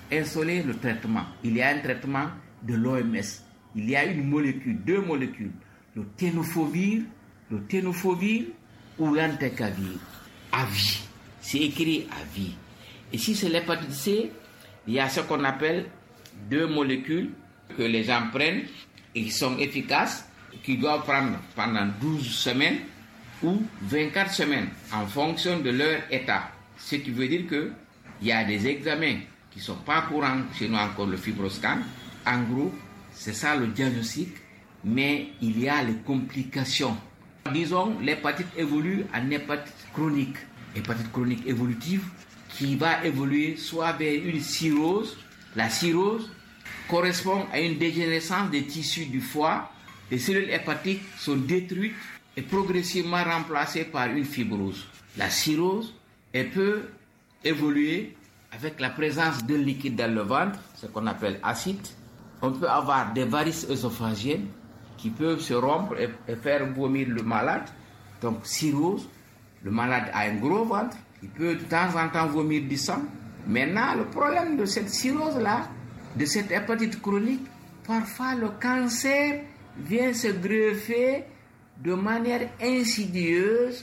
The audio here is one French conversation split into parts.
instaurer le traitement. Il y a un traitement de l'OMS. Il y a une molécule, 2 molécules, le tenofovir ou l'entecavir, à vie. C'est écrit à vie. Et si c'est l'hépatite C, il y a ce qu'on appelle 2 molécules que les gens prennent et qui sont efficaces, qu'ils doivent prendre pendant 12 semaines ou 24 semaines en fonction de leur état. Ce qui veut dire qu'il y a des examens qui ne sont pas courants chez nous encore, le fibroscan. En gros, c'est ça le diagnostic, mais il y a les complications. Disons, l'hépatite évolue en hépatite chronique évolutive, qui va évoluer soit vers une cirrhose. La cirrhose correspond à une dégénérescence des tissus du foie. Les cellules hépatiques sont détruites et progressivement remplacées par une fibrose. La cirrhose, elle peut évoluer avec la présence d'un liquide dans le ventre, ce qu'on appelle acide. On peut avoir des varices œsophagiennes qui peuvent se rompre et faire vomir le malade. Donc, cirrhose, le malade a un gros ventre, il peut de temps en temps vomir du sang. Maintenant, le problème de cette cirrhose-là, de cette hépatite chronique, parfois le cancer vient se greffer de manière insidieuse,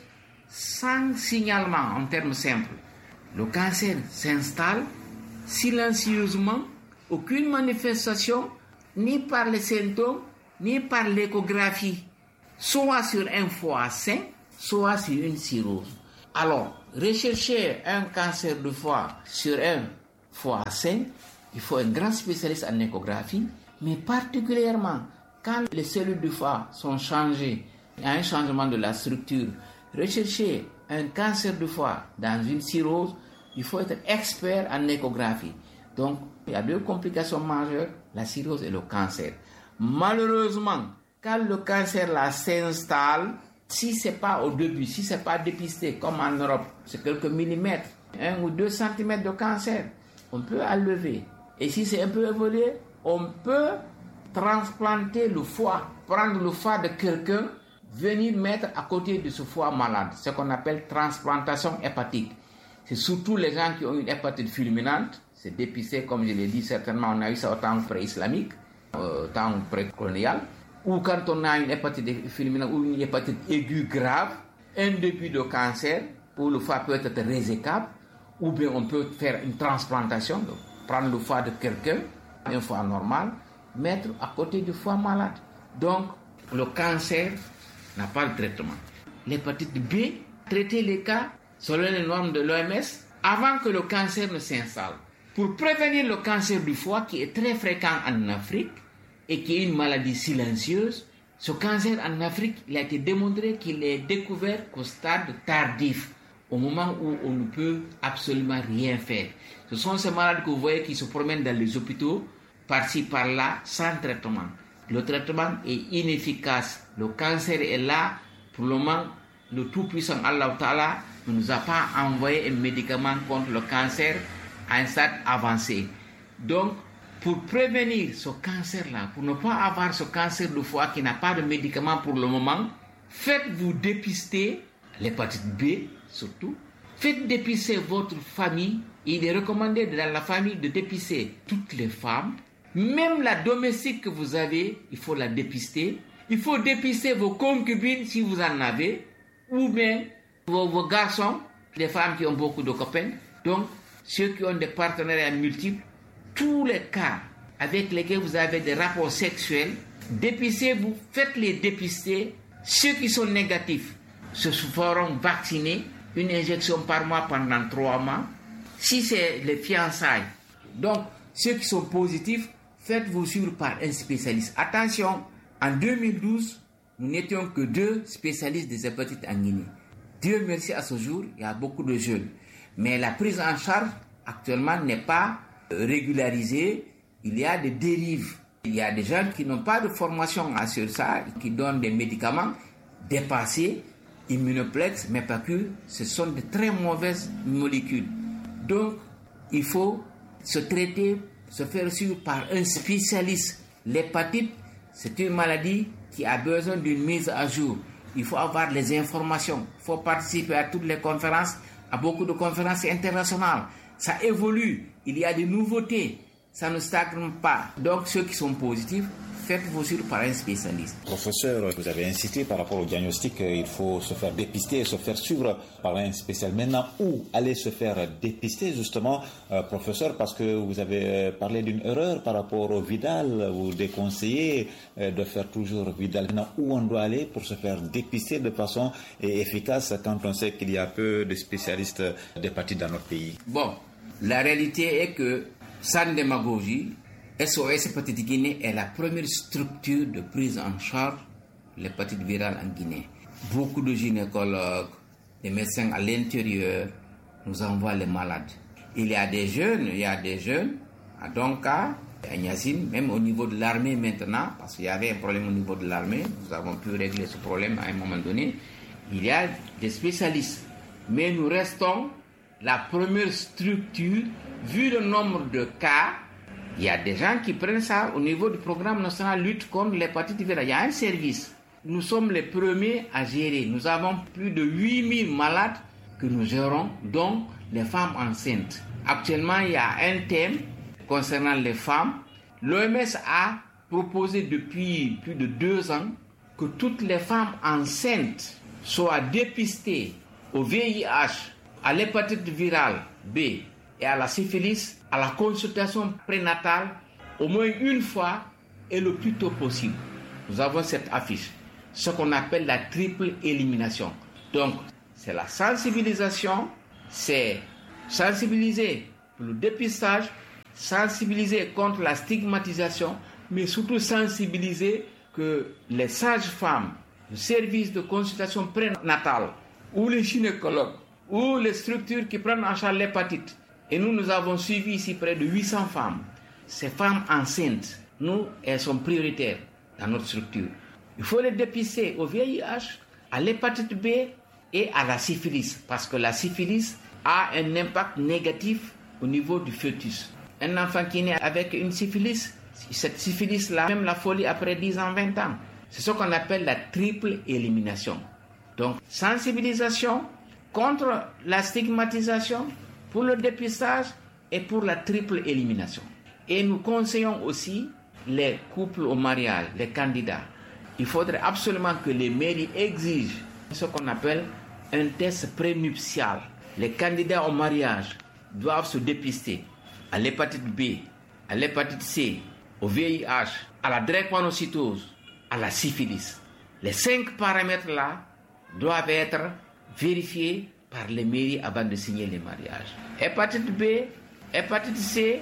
sans signalement, en termes simples. Le cancer s'installe silencieusement, aucune manifestation, ni par les symptômes, ni par l'échographie, soit sur un foie sain, soit sur une cirrhose. Alors, rechercher un cancer du foie sur un foie sain, il faut un grand spécialiste en échographie, mais particulièrement quand les cellules du foie sont changées, il y a un changement de la structure. Rechercher un cancer du foie dans une cirrhose, il faut être expert en échographie. Donc, il y a 2 complications majeures, la cirrhose et le cancer. Malheureusement, quand le cancer là s'installe, si ce n'est pas au début, si ce n'est pas dépisté comme en Europe, c'est quelques millimètres, 1 ou 2 centimètres de cancer, on peut enlever. Et si c'est un peu évolué, on peut transplanter le foie, prendre le foie de quelqu'un, venir mettre à côté de ce foie malade, ce qu'on appelle transplantation hépatique. C'est surtout les gens qui ont une hépatite fulminante, c'est dépisté, comme je l'ai dit, certainement on a eu ça au temps pré-islamique, au temps pré-colonial, ou quand on a une hépatite fulminante ou une hépatite aiguë grave, un début de cancer, où le foie peut être résécable, ou bien on peut faire une transplantation, donc prendre le foie de quelqu'un, un foie normal, mettre à côté du foie malade. Donc, le cancer n'a pas de traitement. L'hépatite B, traiter les cas selon les normes de l'OMS avant que le cancer ne s'installe. Pour prévenir le cancer du foie qui est très fréquent en Afrique et qui est une maladie silencieuse, ce cancer en Afrique, il a été démontré qu'il est découvert qu'au stade tardif, au moment où on ne peut absolument rien faire. Ce sont ces malades que vous voyez qui se promènent dans les hôpitaux, par-ci, par-là, sans traitement. Le traitement est inefficace. Le cancer est là. Pour le moment, le Tout-Puissant Allah Ta'ala ne nous a pas envoyé un médicament contre le cancer à un stade avancé. Donc, pour prévenir ce cancer-là, pour ne pas avoir ce cancer du foie qui n'a pas de médicament pour le moment, faites-vous dépister, l'hépatite B surtout, faites dépister votre famille. Il est recommandé dans la famille de dépister toutes les femmes. Même la domestique que vous avez, il faut la dépister. Il faut dépister vos concubines si vous en avez, ou bien vos garçons, les femmes qui ont beaucoup de copains. Donc, ceux qui ont des partenariats multiples, tous les cas avec lesquels vous avez des rapports sexuels, dépistez-vous, faites-les dépister. Ceux qui sont négatifs se feront vacciner, une injection par mois pendant 3 mois. Si c'est les fiançailles, donc ceux qui sont positifs, faites-vous suivre par un spécialiste. Attention, en 2012, nous n'étions que 2 spécialistes des hépatites en Guinée. Dieu merci, à ce jour, il y a beaucoup de jeunes. Mais la prise en charge actuellement n'est pas régularisée. Il y a des dérives. Il y a des gens qui n'ont pas de formation sur ça, qui donnent des médicaments dépassés, immunoplex, mais pas que. Ce sont de très mauvaises molécules. Donc, il faut se traiter, se faire suivre par un spécialiste. L'hépatite, c'est une maladie qui a besoin d'une mise à jour. Il faut avoir les informations. Il faut participer à toutes les conférences, à beaucoup de conférences internationales. Ça évolue, il y a des nouveautés, ça ne stagne pas. Donc ceux qui sont positifs, faites-vous suivre par un spécialiste. Professeur, vous avez insisté par rapport au diagnostic, il faut se faire dépister, se faire suivre par un spécialiste. Maintenant, où aller se faire dépister justement, professeur, parce que vous avez parlé d'une erreur par rapport au Vidal, vous déconseillez de faire toujours Vidal. Maintenant, où on doit aller pour se faire dépister de façon efficace quand on sait qu'il y a peu de spécialistes d'hépatite dans notre pays? Bon, la réalité est que, sans démagogie, SOS Hépatite Guinée est la première structure de prise en charge de l'hépatite virale en Guinée. Beaucoup de gynécologues, des médecins à l'intérieur nous envoient les malades. Il y a des jeunes à Donka, à Niassine, même au niveau de l'armée maintenant, parce qu'il y avait un problème au niveau de l'armée, nous avons pu régler ce problème à un moment donné. Il y a des spécialistes, mais nous restons la première structure, vu le nombre de cas. Il y a des gens qui prennent ça au niveau du programme national lutte contre l'hépatite virale. Il y a un service. Nous sommes les premiers à gérer. Nous avons plus de 8000 malades que nous gérons, dont les femmes enceintes. Actuellement, il y a un thème concernant les femmes. L'OMS a proposé depuis plus de 2 ans que toutes les femmes enceintes soient dépistées au VIH, à l'hépatite virale B et à la syphilis, à la consultation prénatale, au moins une fois et le plus tôt possible. Nous avons cette affiche, ce qu'on appelle la triple élimination. Donc, c'est la sensibilisation, c'est sensibiliser pour le dépistage, sensibiliser contre la stigmatisation, mais surtout sensibiliser que les sages-femmes, le service de consultation prénatale, ou les gynécologues, ou les structures qui prennent en charge l'hépatite. Et nous avons suivi ici près de 800 femmes. Ces femmes enceintes, elles sont prioritaires dans notre structure. Il faut les dépister au VIH, à l'hépatite B et à la syphilis, parce que la syphilis a un impact négatif au niveau du fœtus. Un enfant qui naît avec une syphilis, cette syphilis-là, même la folie après 10 ans, 20 ans. C'est ce qu'on appelle la triple élimination. Donc, sensibilisation contre la stigmatisation, pour le dépistage et pour la triple élimination. Et nous conseillons aussi les couples au mariage, les candidats. Il faudrait absolument que les mairies exigent ce qu'on appelle un test prénuptial. Les candidats au mariage doivent se dépister à l'hépatite B, à l'hépatite C, au VIH, à la drépanocytose, à la syphilis. Les 5 paramètres-là doivent être vérifiés par les mairies avant de signer les mariages. Hépatite B, hépatite C,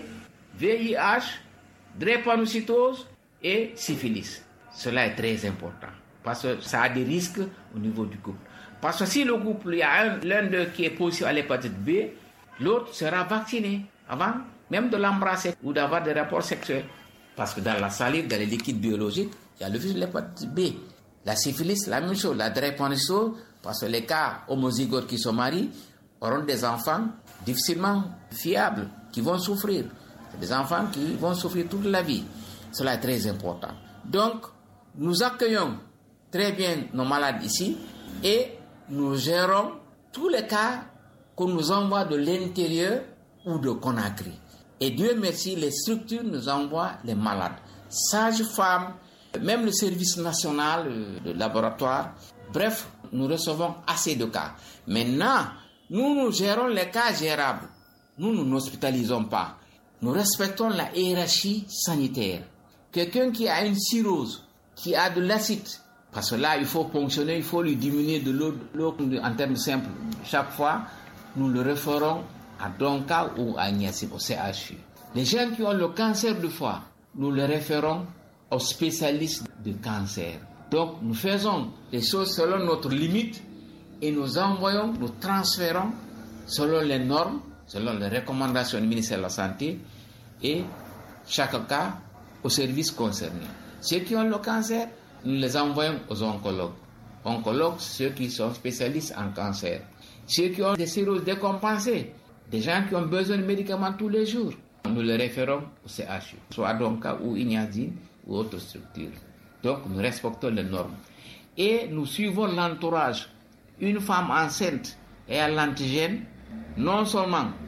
VIH, drépanocytose et syphilis. Cela est très important parce que ça a des risques au niveau du couple. Parce que si le couple, il y a l'un d'eux qui est positif à l'hépatite B, l'autre sera vacciné avant même de l'embrasser ou d'avoir des rapports sexuels. Parce que dans la salive, dans les liquides biologiques, il y a le virus de l'hépatite B. La syphilis, la même chose, la drépanocytose, parce que les cas homozygotes qui se marient auront des enfants difficilement fiables, qui vont souffrir. C'est des enfants qui vont souffrir toute la vie. Cela est très important. Donc, nous accueillons très bien nos malades ici et nous gérons tous les cas qu'on nous envoie de l'intérieur ou de Conakry. Et Dieu merci, les structures nous envoient les malades. Sages-femmes, même le service national de laboratoire. Bref, nous recevons assez de cas. Maintenant, nous gérons les cas gérables. Nous ne nous hospitalisons pas. Nous respectons la hiérarchie sanitaire. Quelqu'un qui a une cirrhose, qui a de l'acide, parce que là, il faut ponctionner, il faut lui diminuer de l'eau en termes simples. Chaque fois, nous le référons à Donka ou à Niassine, au CHU. Les gens qui ont le cancer du foie, nous le référons aux spécialistes de cancer. Donc, nous faisons les choses selon notre limite et nous envoyons, nous transférons selon les normes, selon les recommandations du ministère de la Santé et chaque cas au service concerné. Ceux qui ont le cancer, nous les envoyons aux oncologues. Oncologues, ceux qui sont spécialistes en cancer. Ceux qui ont des cirrhoses décompensées, des gens qui ont besoin de médicaments tous les jours, nous les référons au CHU, soit à Donka ou Ignazine ou autre structure. Donc, nous respectons les normes. Et nous suivons l'entourage. Une femme enceinte et à l'antigène, non seulement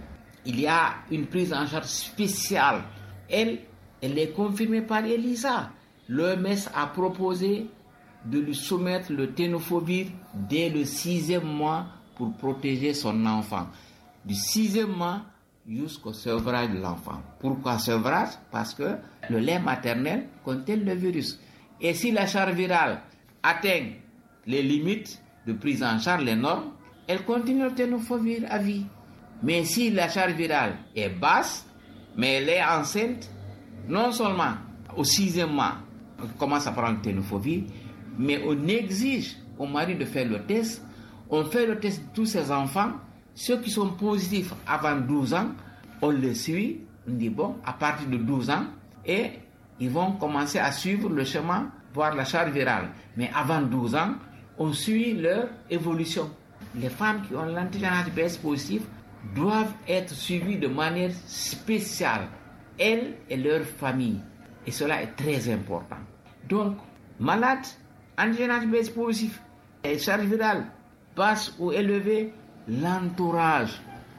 il y a une prise en charge spéciale. Elle est confirmée par ELISA. L'OMS a proposé de lui soumettre le tenofovir dès le 6e mois pour protéger son enfant. Du 6e mois jusqu'au sevrage de l'enfant. Pourquoi sevrage? Parce que le lait maternel contient le virus. Et si la charge virale atteint les limites de prise en charge, les normes, elle continue le tenofovir à vie. Mais si la charge virale est basse, mais elle est enceinte, non seulement au 6e mois, on commence à prendre le tenofovir, mais on exige au mari de faire le test. On fait le test de tous ces enfants. Ceux qui sont positifs avant 12 ans, on les suit. On dit bon, à partir de 12 ans, et ils vont commencer à suivre le chemin, voir la charge virale. Mais avant 12 ans, on suit leur évolution. Les femmes qui ont l'antigène HBs positif doivent être suivies de manière spéciale, elles et leur famille. Et cela est très important. Donc, malade, antigène HBs positif, et charge virale basse ou élevée, l'entourage,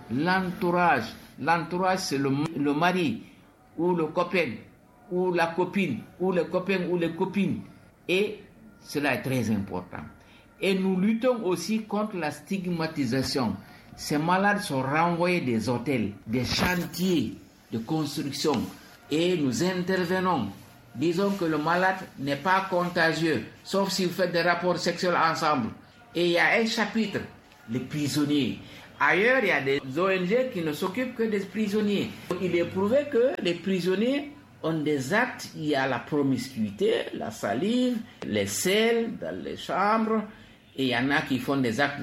c'est le mari, ou le copain, ou la copine, ou le copain ou les copines. Et cela est très important. Et nous luttons aussi contre la stigmatisation. Ces malades sont renvoyés des hôtels, des chantiers de construction. Et nous intervenons. Disons que le malade n'est pas contagieux, sauf si vous faites des rapports sexuels ensemble. Et il y a un chapitre, les prisonniers. Ailleurs, il y a des ONG qui ne s'occupent que des prisonniers. Il est prouvé que les prisonniers ont des actes, il y a la promiscuité, la salive, les selles dans les chambres, et il y en a qui font des actes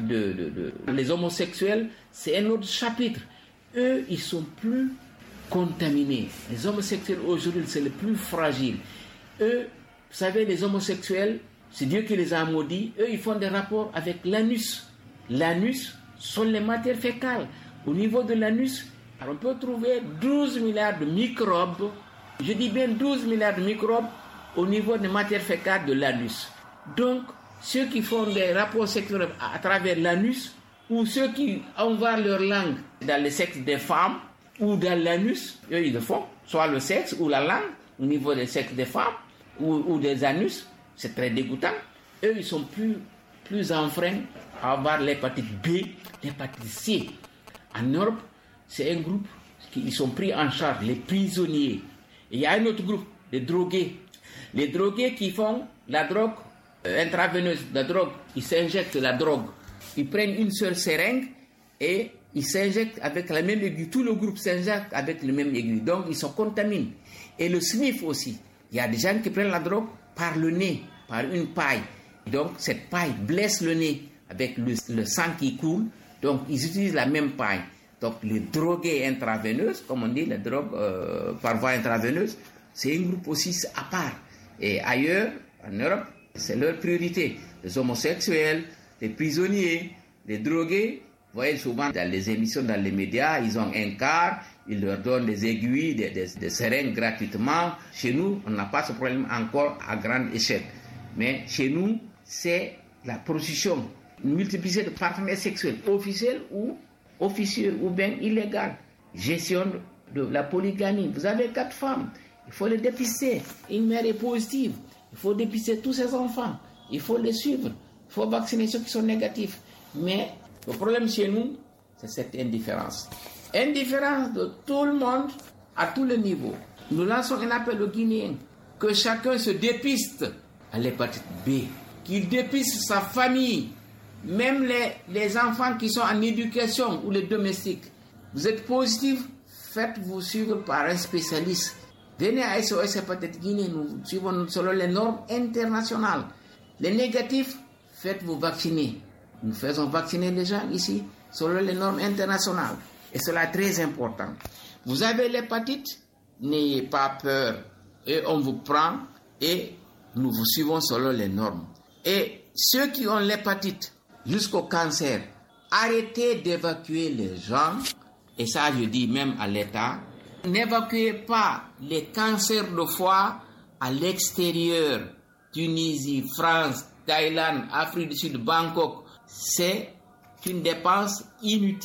Les homosexuels, c'est un autre chapitre. Eux, ils sont plus contaminés. Les homosexuels aujourd'hui, c'est le plus fragile. Eux, vous savez, les homosexuels, c'est Dieu qui les a maudits. Eux, ils font des rapports avec l'anus. L'anus sont les matières fécales. Au niveau de l'anus, on peut trouver 12 milliards de microbes. Je dis bien 12 milliards de microbes au niveau des matières fécales de l'anus. Donc, ceux qui font des rapports sexuels à travers l'anus, ou ceux qui envoient leur langue dans le sexe des femmes, ou dans l'anus, eux, ils le font, soit le sexe ou la langue, au niveau des sexes des femmes, ou des anus, c'est très dégoûtant. Eux, ils sont plus enfreints à avoir l'hépatite B, l'hépatite C. En Europe, c'est un groupe qui sont pris en charge, les prisonniers. Et il y a un autre groupe, les drogués. Les drogués qui font la drogue intraveineuse, la drogue, ils s'injectent la drogue. Ils prennent une seule seringue et ils s'injectent avec la même aiguille. Tout le groupe s'injecte avec le même aiguille. Donc, ils se contaminent. Et le sniff aussi. Il y a des gens qui prennent la drogue par le nez, par une paille. Donc, cette paille blesse le nez avec le sang qui coule. Donc, ils utilisent la même paille. Donc, les drogués intraveineuses, comme on dit, les drogues par voie intraveineuse, c'est un groupe aussi à part. Et ailleurs, en Europe, c'est leur priorité. Les homosexuels, les prisonniers, les drogués. Vous voyez souvent dans les émissions, dans les médias, ils ont un quart, ils leur donnent des aiguilles, des seringues gratuitement. Chez nous, on n'a pas ce problème encore à grande échelle. Mais chez nous, c'est la prostitution, une multiplicité de partenaires sexuels, officiels ou officieux ou bien illégaux. Gestion de la polygamie. Vous avez 4 femmes, il faut les dépister. Une mère est positive, il faut dépister tous ses enfants, il faut les suivre, il faut vacciner ceux qui sont négatifs. Mais le problème chez nous, c'est cette indifférence. Indifférence de tout le monde, à tous les niveaux. Nous lançons un appel aux Guinéens, que chacun se dépiste à l'hépatite B, qu'il dépiste sa famille, même les enfants qui sont en éducation ou les domestiques. Vous êtes positif, faites-vous suivre par un spécialiste. Venez à SOS Hépatite Guinée, nous suivons selon les normes internationales. Les négatifs, faites-vous vacciner. Nous faisons vacciner les gens ici selon les normes internationales. Et cela est très important. Vous avez l'hépatite, n'ayez pas peur. Et on vous prend et nous vous suivons selon les normes. Et ceux qui ont l'hépatite jusqu'au cancer, arrêtez d'évacuer les gens. Et ça, je dis même à l'État, n'évacuez pas les cancers de foie à l'extérieur. Tunisie, France, Thaïlande, Afrique du Sud, Bangkok. C'est une dépense inutile.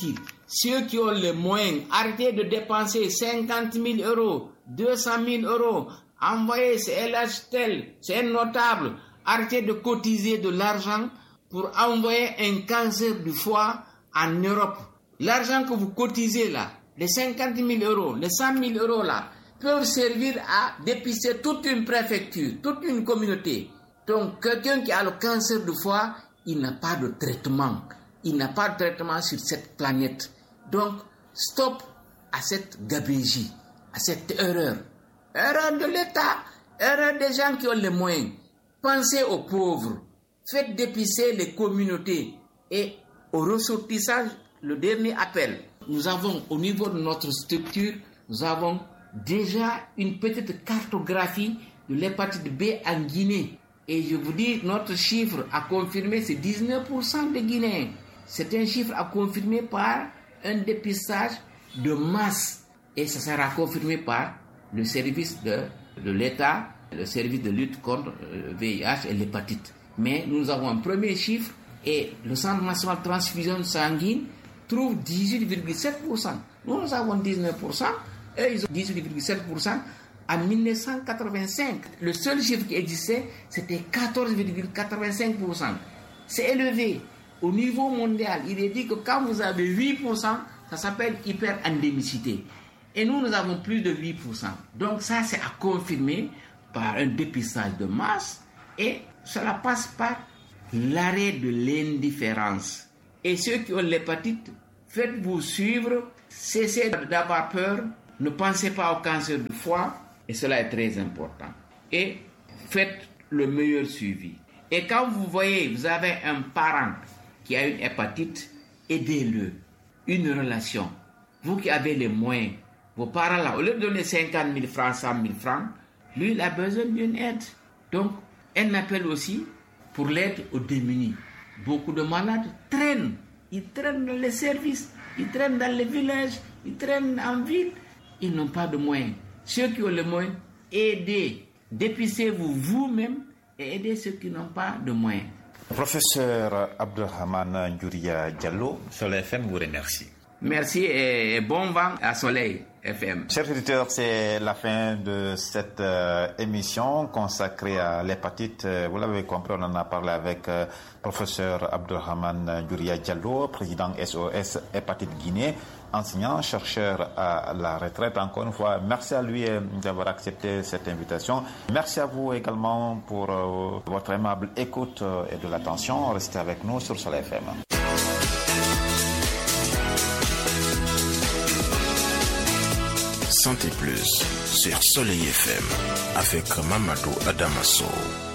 ceux qui ont les moyens, arrêtez de dépenser 50 000 euros, 200 000 euros, envoyez c'est LH tel, c'est un notable, arrêtez de cotiser de l'argent pour envoyer un cancer du foie en Europe. L'argent que vous cotisez là, les 50 000 euros, les 100 000 euros là, peuvent servir à dépister toute une préfecture, toute une communauté. Donc, quelqu'un qui a le cancer du foie, il n'a pas de traitement. Il n'a pas de traitement sur cette planète. Donc, stop à cette gabegie, à cette erreur. Erreur de l'État, erreur des gens qui ont les moyens. Pensez aux pauvres. Faites dépister les communautés. Et au ressortissage, le dernier appel. Nous avons, au niveau de notre structure, nous avons déjà une petite cartographie de l'hépatite B en Guinée. Et je vous dis, notre chiffre à confirmer, c'est 19% des Guinéens. C'est un chiffre à confirmer par un dépistage de masse. Et ça sera confirmé par le service de l'État, le service de lutte contre le VIH et l'hépatite. Mais nous avons un premier chiffre et le Centre national de transfusion sanguine trouve 18,7%. Nous avons 19%, eux ils ont 18,7%. En 1985, le seul chiffre qui existait, c'était 14,85%. C'est élevé. Au niveau mondial, il est dit que quand vous avez 8%, ça s'appelle hyperendémicité. Et nous avons plus de 8%. Donc ça, c'est à confirmer par un dépistage de masse et cela passe par l'arrêt de l'indifférence. Et ceux qui ont l'hépatite, faites-vous suivre, cessez d'avoir peur, ne pensez pas au cancer du foie, et cela est très important. Et faites le meilleur suivi. Et quand vous voyez, vous avez un parent qui a une hépatite, aidez-le. Une relation. Vous qui avez les moyens, vos parents là, au lieu de donner 50 000 francs, 100 000 francs, lui, il a besoin d'une aide. Donc, un appel aussi pour l'aide aux démunis. Beaucoup de malades traînent. Ils traînent dans les services, ils traînent dans les villages, ils traînent en ville. Ils n'ont pas de moyens. Ceux qui ont les moyens, aidez. Dépistez-vous vous-même et aidez ceux qui n'ont pas de moyens. Professeur Abdelrahmane Ndouria Diallo, Soleil FM vous remercie. Merci et bon vent à Soleil FM. Chers auditeurs, c'est la fin de cette émission consacrée à l'hépatite. Vous l'avez compris, on en a parlé avec professeur Abdelrahmane Ndouria Diallo, président SOS Hépatite Guinée, enseignant, chercheur à la retraite. Encore une fois, merci à lui d'avoir accepté cette invitation. Merci à vous également pour votre aimable écoute et de l'attention. Restez avec nous sur Soleil FM. Santé Plus sur Soleil FM avec Mamadou Adamasso.